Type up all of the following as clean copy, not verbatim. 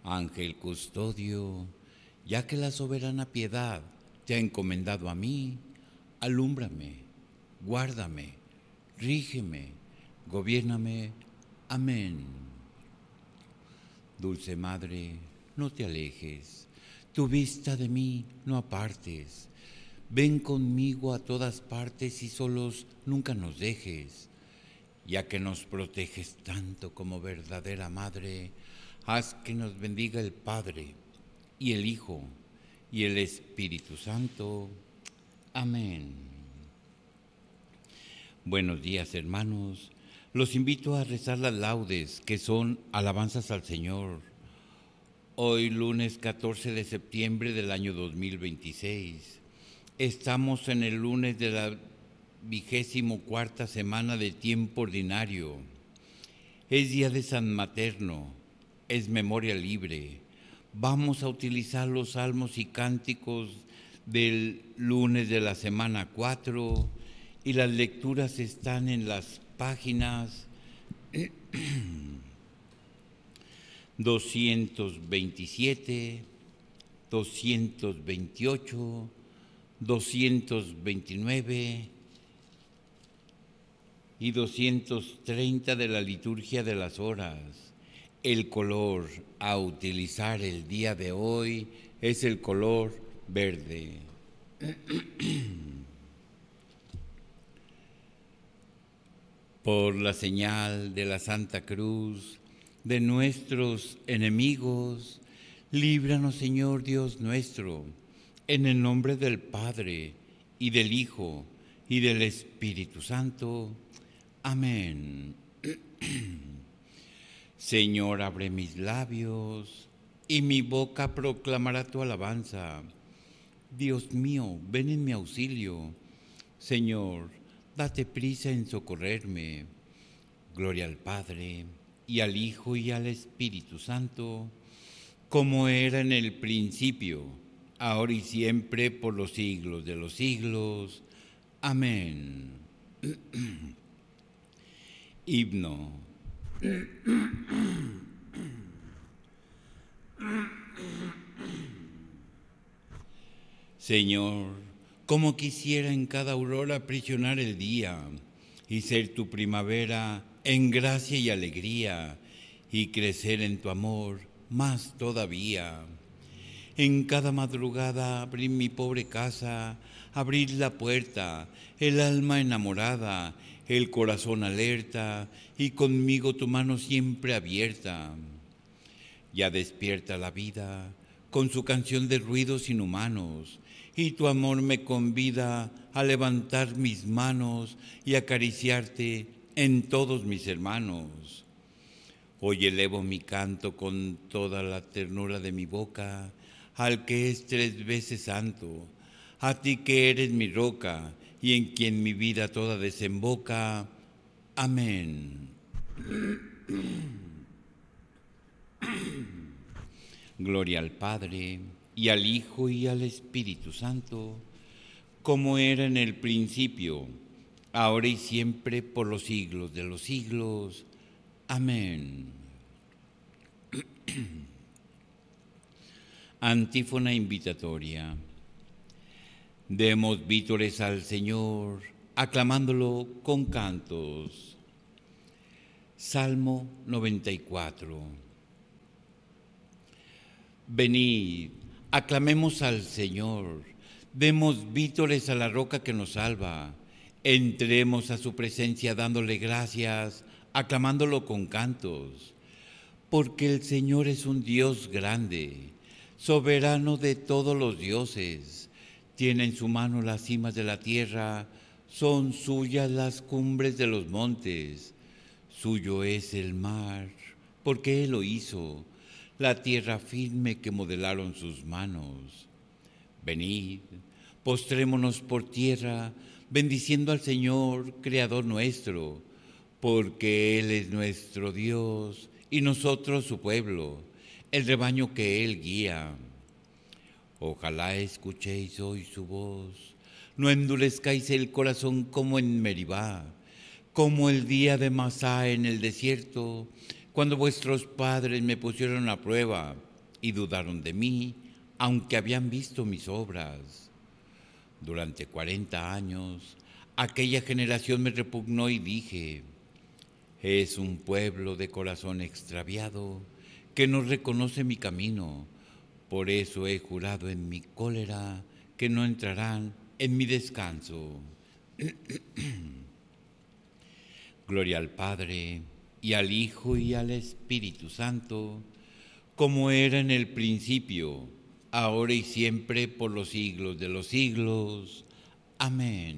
Ángel custodio, ya que la soberana piedad te ha encomendado a mí, alúmbrame, guárdame, rígeme, gobiérname. Amén. Dulce Madre, no te alejes, tu vista de mí no apartes. Ven conmigo a todas partes y solos nunca nos dejes. Ya que nos proteges tanto como verdadera Madre, haz que nos bendiga el Padre, y el Hijo, y el Espíritu Santo. Amén. Buenos días, hermanos. Los invito a rezar las laudes, que son alabanzas al Señor. Hoy, lunes 14 de septiembre del año 2026. Estamos en el lunes de la 24ª semana de tiempo ordinario. Es día de San Materno, es memoria libre. Vamos a utilizar los salmos y cánticos del lunes de la semana 4 y las lecturas están en las páginas 227, 228, 229 y 230 de la liturgia de las horas. El color a utilizar el día de hoy es el color verde. Por la señal de la Santa Cruz de nuestros enemigos, líbranos, Señor Dios nuestro, en el nombre del Padre, y del Hijo, y del Espíritu Santo. Amén. Señor, abre mis labios, y mi boca proclamará tu alabanza. Dios mío, ven en mi auxilio. Señor, date prisa en socorrerme. Gloria al Padre, y al Hijo, y al Espíritu Santo, como era en el principio, ahora y siempre, por los siglos de los siglos. Amén. Himno. Señor, como quisiera en cada aurora aprisionar el día y ser tu primavera en gracia y alegría y crecer en tu amor más todavía. En cada madrugada abrir mi pobre casa, abrir la puerta, el alma enamorada, el corazón alerta y conmigo tu mano siempre abierta. Ya despierta la vida con su canción de ruidos inhumanos, y tu amor me convida a levantar mis manos y acariciarte en todos mis hermanos. Hoy elevo mi canto con toda la ternura de mi boca, al que es 3 veces santo, a ti que eres mi roca y en quien mi vida toda desemboca. Amén. Gloria al Padre, y al Hijo, y al Espíritu Santo, como era en el principio, ahora y siempre, por los siglos de los siglos. Amén. Antífona invitatoria. Demos vítores al Señor, aclamándolo con cantos. Salmo 94. Venid, aclamemos al Señor, demos vítores a la roca que nos salva, entremos a su presencia dándole gracias, aclamándolo con cantos, porque el Señor es un Dios grande, soberano de todos los dioses, tiene en su mano las cimas de la tierra, son suyas las cumbres de los montes, suyo es el mar, porque Él lo hizo, la tierra firme que modelaron sus manos. Venid, postrémonos por tierra, bendiciendo al Señor, Creador nuestro, porque Él es nuestro Dios y nosotros su pueblo, el rebaño que Él guía. Ojalá escuchéis hoy su voz, no endurezcáis el corazón como en Meribá, como el día de Masá en el desierto, cuando vuestros padres me pusieron a prueba y dudaron de mí, aunque habían visto mis obras. Durante 40 años, aquella generación me repugnó y dije, es un pueblo de corazón extraviado que no reconoce mi camino. Por eso he jurado en mi cólera que no entrarán en mi descanso. Gloria al Padre, y al Hijo, y al Espíritu Santo, como era en el principio, ahora y siempre, por los siglos de los siglos. Amén.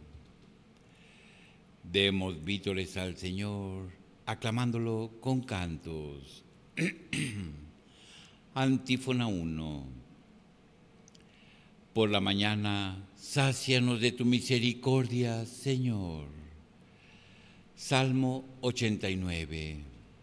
Demos vítores al Señor, aclamándolo con cantos. Antífona 1. Por la mañana, sácianos de tu misericordia, Señor. Salmo 89.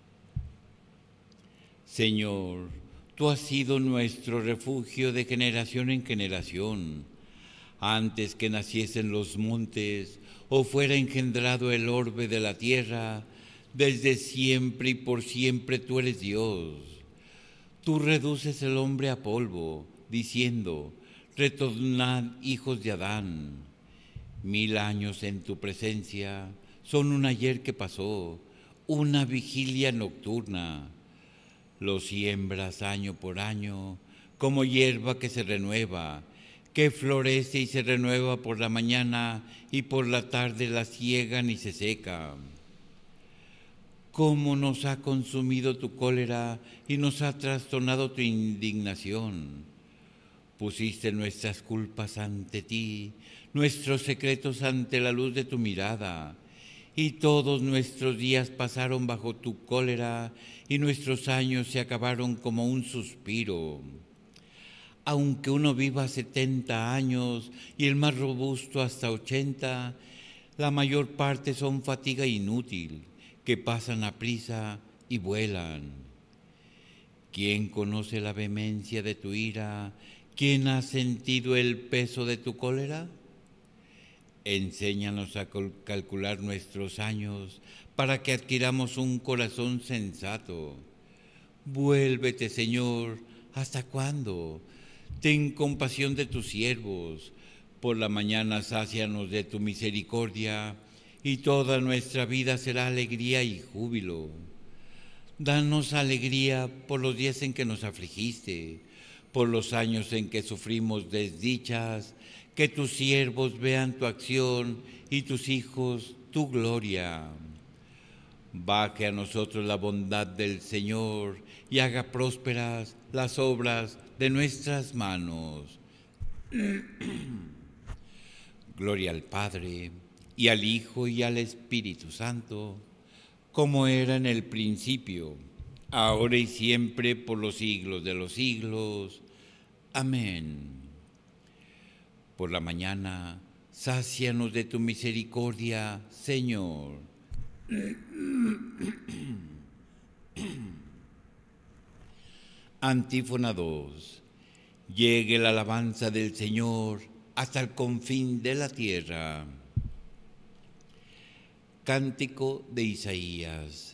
Señor, tú has sido nuestro refugio de generación en generación. Antes que naciesen los montes o fuera engendrado el orbe de la tierra, desde siempre y por siempre tú eres Dios. Tú reduces el hombre a polvo, diciendo, retornad, hijos de Adán. 1000 años en tu presencia son un ayer que pasó, una vigilia nocturna. Lo siembras año por año, como hierba que se renueva, que florece y se renueva por la mañana y por la tarde la ciegan y se seca. Cómo nos ha consumido tu cólera y nos ha trastornado tu indignación. Pusiste nuestras culpas ante ti, nuestros secretos ante la luz de tu mirada, y todos nuestros días pasaron bajo tu cólera, y nuestros años se acabaron como un suspiro. Aunque uno viva 70 años y el más robusto hasta 80, la mayor parte son fatiga inútil, que pasan aprisa y vuelan. ¿Quién conoce la vehemencia de tu ira? ¿Quién ha sentido el peso de tu cólera? Enséñanos a calcular nuestros años para que adquiramos un corazón sensato. Vuélvete, Señor, ¿hasta cuándo? Ten compasión de tus siervos. Por la mañana sácianos de tu misericordia, y toda nuestra vida será alegría y júbilo. Danos alegría por los días en que nos afligiste, por los años en que sufrimos desdichas, que tus siervos vean tu acción y tus hijos tu gloria. Baje a nosotros la bondad del Señor y haga prósperas las obras de nuestras manos. Gloria al Padre, y al Hijo, y al Espíritu Santo, como era en el principio, ahora y siempre, por los siglos de los siglos. Amén. Por la mañana, sácianos de tu misericordia, Señor. Antífona 2. Llegue la alabanza del Señor hasta el confín de la tierra. Cántico de Isaías.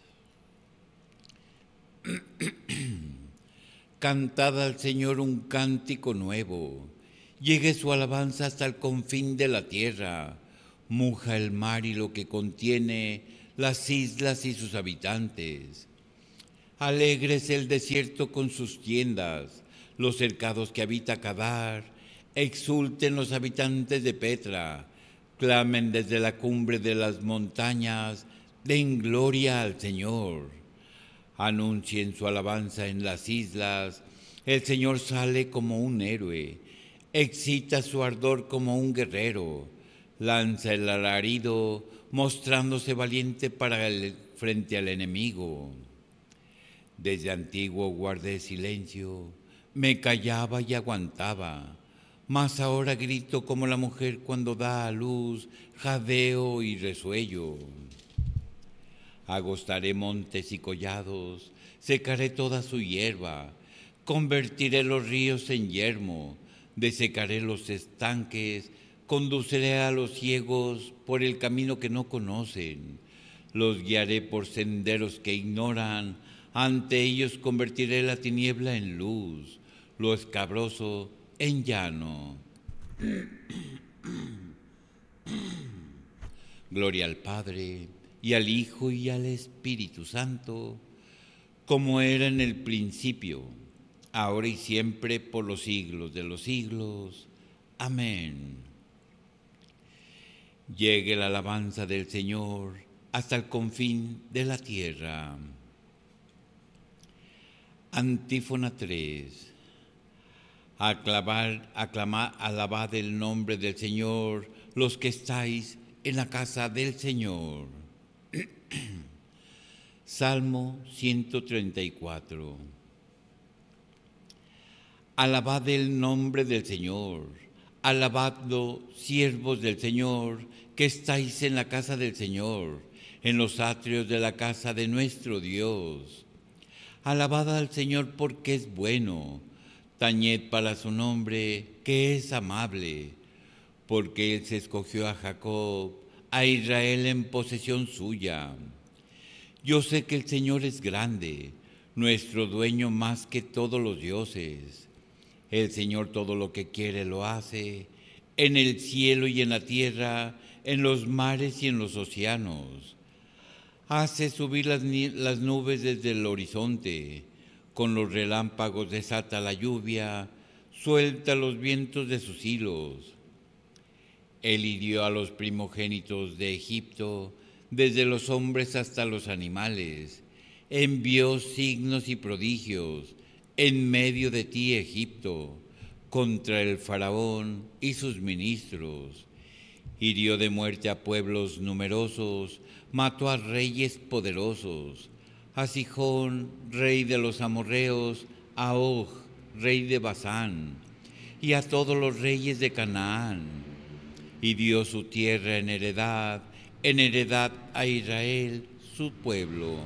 Cantad al Señor un cántico nuevo. Llegue su alabanza hasta el confín de la tierra. Muja el mar y lo que contiene, las islas y sus habitantes. Alegres el desierto con sus tiendas, los cercados que habita Cadar. Exulten los habitantes de Petra. Clamen desde la cumbre de las montañas, den gloria al Señor. Anuncien su alabanza en las islas, el Señor sale como un héroe, excita su ardor como un guerrero, lanza el alarido, mostrándose valiente frente al enemigo. Desde antiguo guardé silencio, me callaba y aguantaba, mas ahora grito como la mujer cuando da a luz, jadeo y resuello. Agostaré montes y collados, secaré toda su hierba, convertiré los ríos en yermo, desecaré los estanques, conduciré a los ciegos por el camino que no conocen, los guiaré por senderos que ignoran, Ante ellos convertiré la tiniebla en luz, lo escabroso en llano. Gloria al Padre, y al Hijo, y al Espíritu Santo, como era en el principio, ahora y siempre, por los siglos de los siglos. Amén. Llegue la alabanza del Señor hasta el confín de la tierra. Antífona 3. Aclamad, alabad el nombre del Señor, los que estáis en la casa del Señor. Salmo 134. Alabad el nombre del Señor, alabadlo, siervos del Señor, que estáis en la casa del Señor, en los atrios de la casa de nuestro Dios. Alabad al Señor porque es bueno, tañed para su nombre, que es amable, porque Él se escogió a Jacob, a Israel en posesión suya. Yo sé que el Señor es grande, nuestro dueño más que todos los dioses. El Señor todo lo que quiere lo hace, en el cielo y en la tierra, en los mares y en los océanos. Hace subir las nubes desde el horizonte, con los relámpagos desata la lluvia, suelta los vientos de sus hilos. Él hirió a los primogénitos de Egipto, desde los hombres hasta los animales. Envió signos y prodigios en medio de ti, Egipto, contra el faraón y sus ministros. Hirió de muerte a pueblos numerosos, mató a reyes poderosos, a Sihón, rey de los amorreos, a Og, rey de Basán, y a todos los reyes de Canaán, y dio su tierra en heredad a Israel, su pueblo.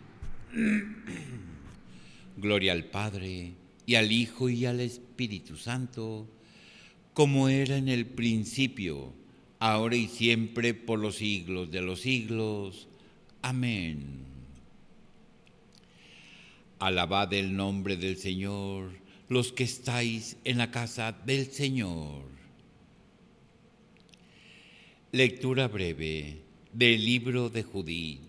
Gloria al Padre, y al Hijo, y al Espíritu Santo, como era en el principio, ahora y siempre, por los siglos de los siglos. Amén. Alabad el nombre del Señor, los que estáis en la casa del Señor. Lectura breve del libro de Judith.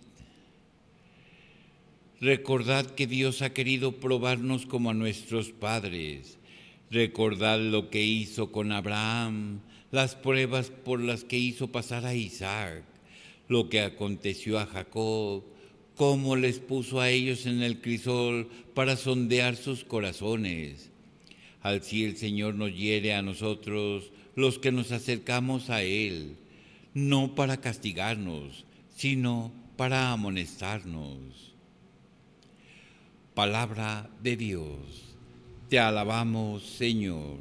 Recordad que Dios ha querido probarnos como a nuestros padres. Recordad lo que hizo con Abraham, las pruebas por las que hizo pasar a Isaac, lo que aconteció a Jacob, cómo les puso a ellos en el crisol para sondear sus corazones. Así el Señor nos hiere a nosotros, los que nos acercamos a Él, no para castigarnos, sino para amonestarnos. Palabra de Dios. Te alabamos, Señor.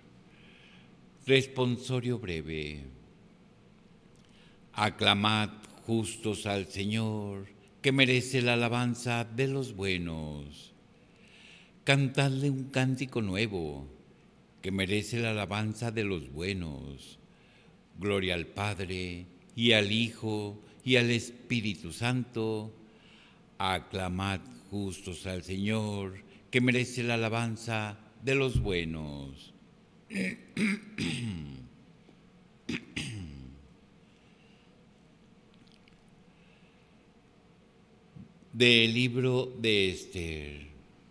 Responsorio breve. Aclamad justos al Señor, que merece la alabanza de los buenos. Cantadle un cántico nuevo, que merece la alabanza de los buenos. Gloria al Padre, y al Hijo, y al Espíritu Santo. Aclamad justos al Señor, que merece la alabanza de los buenos. Del libro de Esther.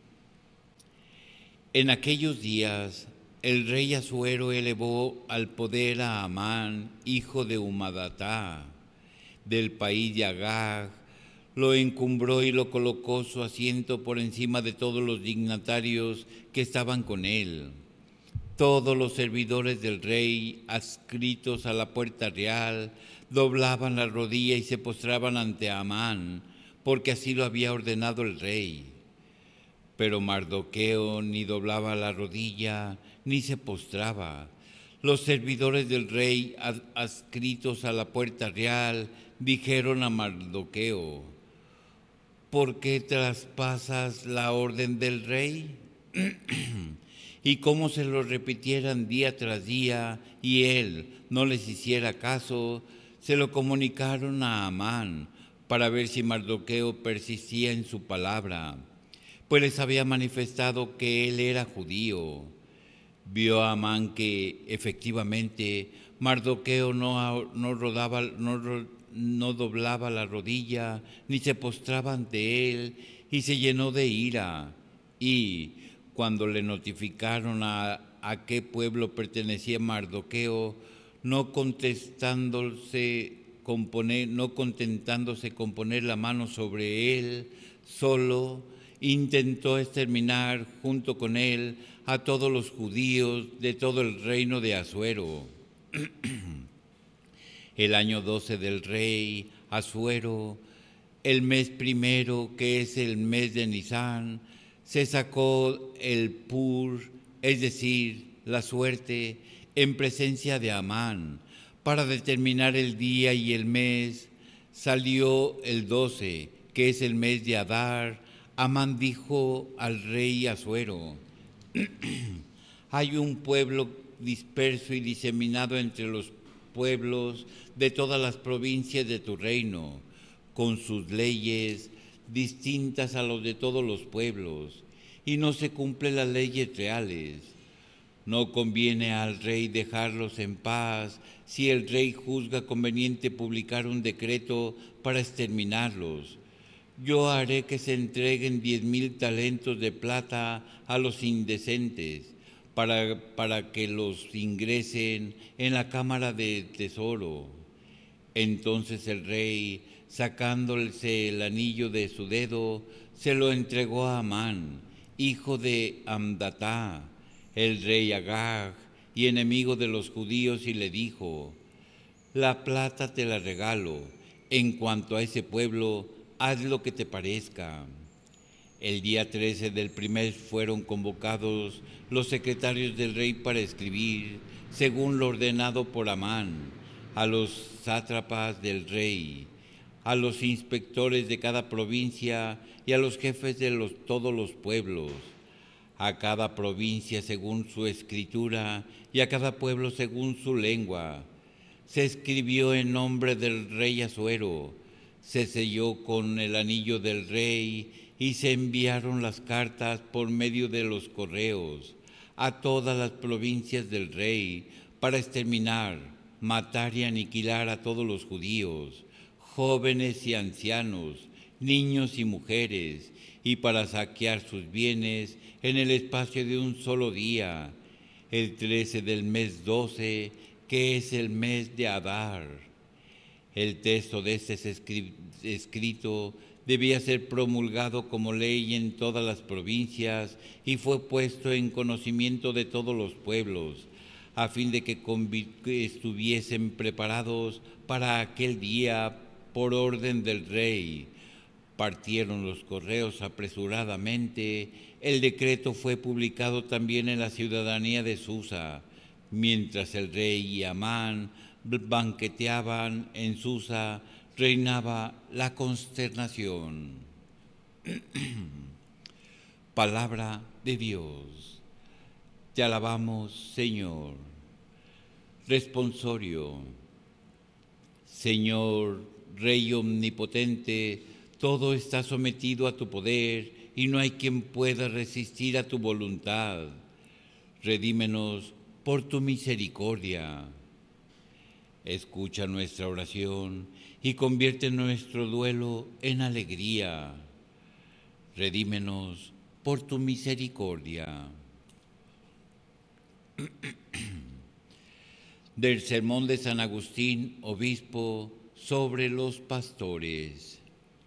En aquellos días, el rey Asuero elevó al poder a Amán, hijo de Humadatá, del país de Agag, lo encumbró y lo colocó su asiento por encima de todos los dignatarios que estaban con él. Todos los servidores del rey, adscritos a la puerta real, doblaban la rodilla y se postraban ante Amán, porque así lo había ordenado el rey. Pero Mardoqueo ni doblaba la rodilla, ni se postraba. Los servidores del rey, adscritos a la puerta real, dijeron a Mardoqueo: ¿por qué traspasas la orden del rey? Y como se lo repitieran día tras día y él no les hiciera caso, se lo comunicaron a Amán para ver si Mardoqueo persistía en su palabra. pues les había manifestado que él era judío. Vio a Amán que efectivamente Mardoqueo no doblaba la rodilla ni se postraba ante él, y se llenó de ira. Y cuando le notificaron a qué pueblo pertenecía Mardoqueo, no contentándose con poner la mano sobre él solo, intentó exterminar junto con él a todos los judíos de todo el reino de Asuero. El año 12 del rey Asuero, el mes primero, que es el mes de Nisán, se sacó el pur, es decir, la suerte, en presencia de Amán. Para determinar el día y el mes, salió el 12, que es el mes de Adar. Amán dijo al rey Asuero: hay un pueblo disperso y diseminado entre los pueblos de todas las provincias de tu reino, con sus leyes distintas a los de todos los pueblos, y no se cumplen las leyes reales. No conviene al rey dejarlos en paz si el rey juzga conveniente publicar un decreto para exterminarlos. Yo haré que se entreguen 10,000 talentos de plata a los indecentes para que los ingresen en la cámara de tesoro. Entonces el rey, sacándose el anillo de su dedo, se lo entregó a Amán, hijo de Amdatá, el rey Agag y enemigo de los judíos, y le dijo: la plata te la regalo. En cuanto a ese pueblo, haz lo que te parezca. El día 13 del primer fueron convocados los secretarios del rey para escribir, según lo ordenado por Amán, a los sátrapas del rey, a los inspectores de cada provincia y a los jefes de todos los pueblos, a cada provincia según su escritura y a cada pueblo según su lengua. Se escribió en nombre del rey Asuero, se selló con el anillo del rey y se enviaron las cartas por medio de los correos a todas las provincias del rey para exterminar, matar y aniquilar a todos los judíos, jóvenes y ancianos, niños y mujeres, y para saquear sus bienes en el espacio de un solo día, el 13 del mes 12, que es el mes de Adar. El texto de este escrito debía ser promulgado como ley en todas las provincias y fue puesto en conocimiento de todos los pueblos, a fin de que estuviesen preparados para aquel día por orden del rey. Partieron los correos apresuradamente. El decreto fue publicado también en la ciudadanía de Susa. Mientras el rey y Amán banqueteaban en Susa, reinaba la consternación. Palabra de Dios. Te alabamos, Señor. Responsorio. Señor, Rey omnipotente, todo está sometido a tu poder y no hay quien pueda resistir a tu voluntad. Redímenos por tu misericordia. Escucha nuestra oración y convierte nuestro duelo en alegría. Redímenos por tu misericordia. Del sermón de San Agustín, obispo, sobre los pastores.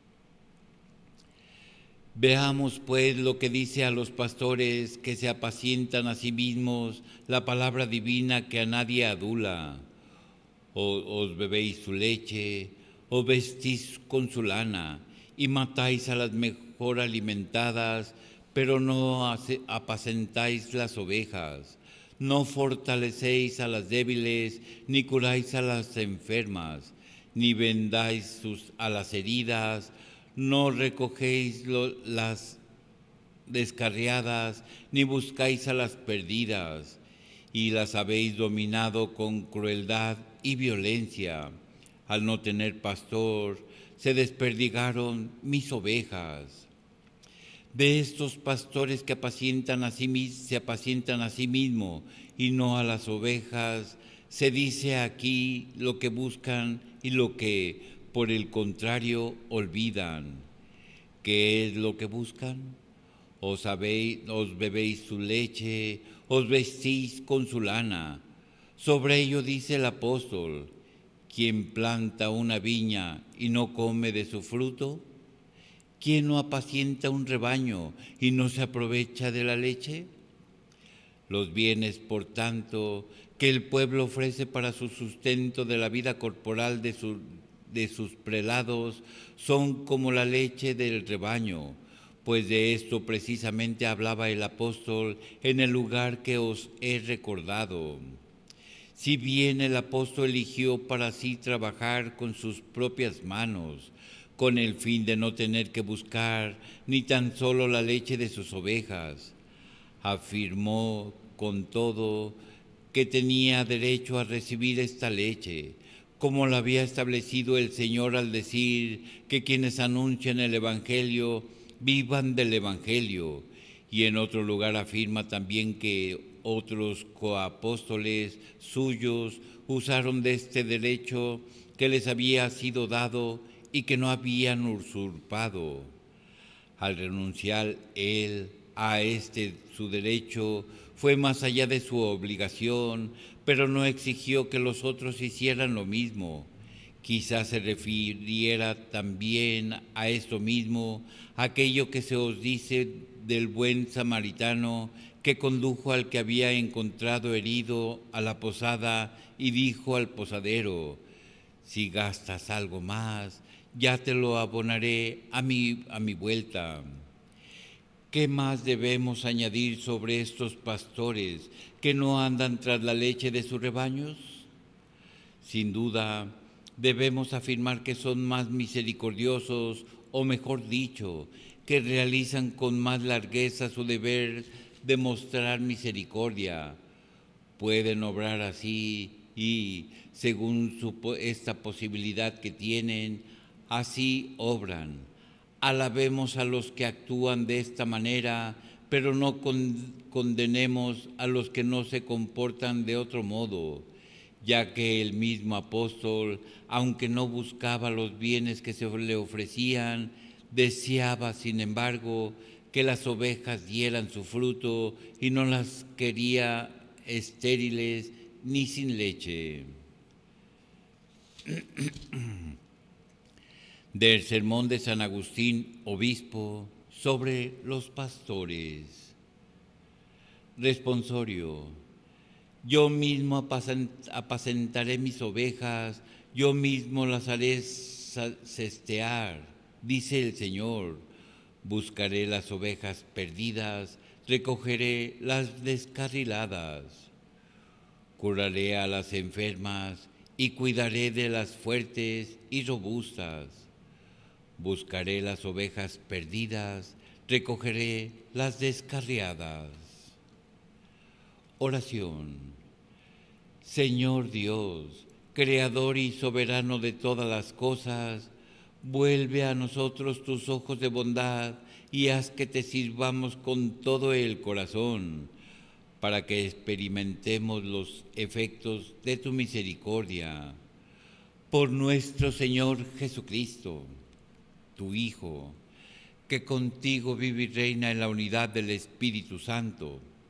Veamos pues lo que dice a los pastores que se apacientan a sí mismos la palabra divina, que a nadie adula. Os bebéis su leche, os vestís con su lana y matáis a las mejor alimentadas, pero no apacentáis las ovejas. No fortalecéis a las débiles, ni curáis a las enfermas, ni vendáis a las heridas, no recogéis las descarriadas, ni buscáis a las perdidas, y las habéis dominado con crueldad y violencia. Al no tener pastor, se desperdigaron mis ovejas. de estos pastores que se apacientan a sí mismos y no a las ovejas. Se dice aquí lo que buscan y lo que, por el contrario, olvidan. ¿Qué es lo que buscan? Os bebéis su leche, os vestís con su lana. Sobre ello dice el apóstol: quien planta una viña y no come de su fruto, ¿quién no apacienta un rebaño y no se aprovecha de la leche? Los bienes, por tanto, que el pueblo ofrece para su sustento de la vida corporal de sus prelados son como la leche del rebaño, pues de esto precisamente hablaba el apóstol en el lugar que os he recordado. Si bien el apóstol eligió para sí trabajar con sus propias manos, con el fin de no tener que buscar ni tan solo la leche de sus ovejas, afirmó con todo que tenía derecho a recibir esta leche, como lo había establecido el Señor al decir que quienes anuncian el Evangelio vivan del Evangelio. Y en otro lugar afirma también que otros coapóstoles suyos usaron de este derecho que les había sido dado y que no habían usurpado. Al renunciar él a este su derecho, fue más allá de su obligación, pero no exigió que los otros hicieran lo mismo. Quizás se refiriera también a esto mismo, aquello que se os dice del buen samaritano que condujo al que había encontrado herido a la posada y dijo al posadero: si gastas algo más, ya te lo abonaré a mi vuelta. ¿Qué más debemos añadir sobre estos pastores que no andan tras la leche de sus rebaños? Sin duda, debemos afirmar que son más misericordiosos, o mejor dicho, que realizan con más largueza su deber de mostrar misericordia. Pueden obrar así y, según esta posibilidad que tienen, así obran. Alabemos a los que actúan de esta manera, pero no condenemos a los que no se comportan de otro modo, ya que el mismo apóstol, aunque no buscaba los bienes que se le ofrecían, deseaba, sin embargo, que las ovejas dieran su fruto y no las quería estériles ni sin leche. Del sermón de San Agustín, obispo, sobre los pastores. Responsorio: yo mismo apacentaré mis ovejas, yo mismo las haré sestear, dice el Señor. Buscaré las ovejas perdidas, recogeré las descarriladas. Curaré a las enfermas y cuidaré de las fuertes y robustas. Buscaré las ovejas perdidas, recogeré las descarriadas. Oración. Señor Dios, Creador y soberano de todas las cosas, vuelve a nosotros tus ojos de bondad y haz que te sirvamos con todo el corazón, para que experimentemos los efectos de tu misericordia. Por nuestro Señor Jesucristo, tu Hijo, que contigo vive y reina en la unidad del Espíritu Santo,